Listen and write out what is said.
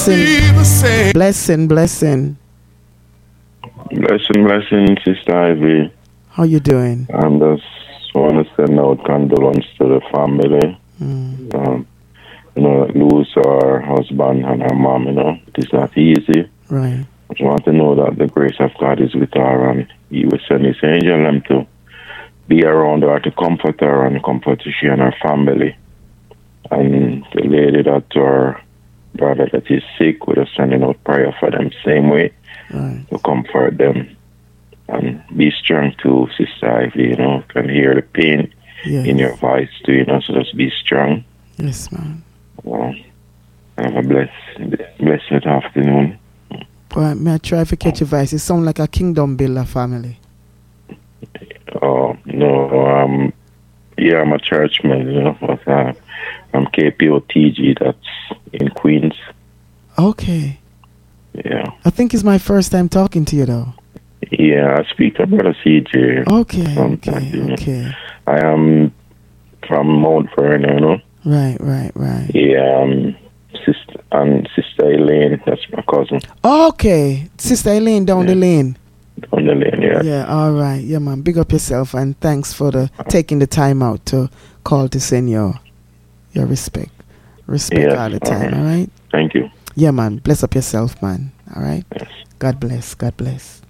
Blessing, blessing. Blessing, Sister Ivy. How you doing? I'm just want to send out condolence to the family. Lose our husband and our mom, It is not easy. Right. I just want to know that the grace of God is with her, and He will send His angel them to be around her, to comfort her and comfort she and her family. And the lady that her brother that is sick, we're just sending out prayer for them same way, Right. to comfort them. And be strong too, Sister Ivy, Can hear the pain in your voice too, so just be strong. Yes, man. Well, have a blessed afternoon. Boy, may I try to catch your voice? It sounds like a kingdom builder family. Oh, no, I'm a churchman, but I'm KPOTG, that's in Queens. Okay. Yeah. I think it's my first time talking to you, though. Yeah, I speak to Brother CJ. Okay. I am from Mount Vernon, Right. Yeah, Sister Elaine, that's my cousin. Okay. Sister Elaine down the lane. On the lane, yeah. Yeah, all right. Yeah, man. Big up yourself, and thanks for taking the time out to call to send your respect. Respect all the time, all right? Thank you. Yeah, man. Bless up yourself, man. All right? Yes. God bless. God bless.